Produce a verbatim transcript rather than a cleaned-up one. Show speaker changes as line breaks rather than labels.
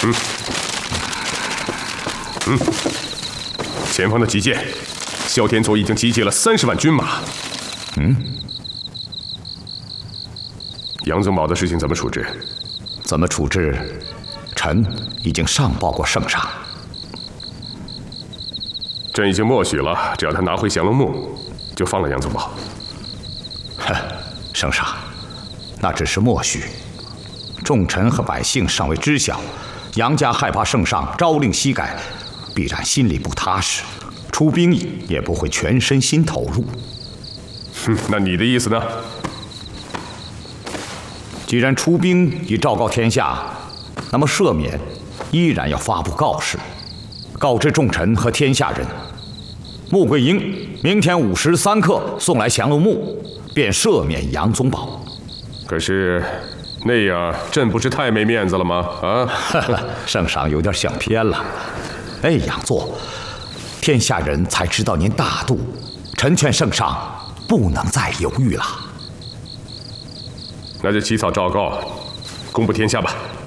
嗯嗯，前方的急件，萧天佐已经集结了三十万军马。
嗯，
杨宗保的事情怎么处置？
怎么处置？臣已经上报过圣上。
朕已经默许了，只要他拿回降龙木，就放了杨宗保。
哼，圣上，那只是默许。众臣和百姓尚未知晓，杨家害怕圣上朝令夕改，必然心里不踏实，出兵也不会全身心投入。
哼，那你的意思呢？
既然出兵已昭告天下，那么赦免依然要发布告示，告知众臣和天下人，穆桂英明天午时三刻送来降龙木，便赦免杨宗保。
可是那样朕不是太没面子了吗？啊，
圣上有点想偏了。哎，杨座，天下人才知道您大度，臣劝圣上不能再犹豫了。
那就起草诏告，公布天下吧。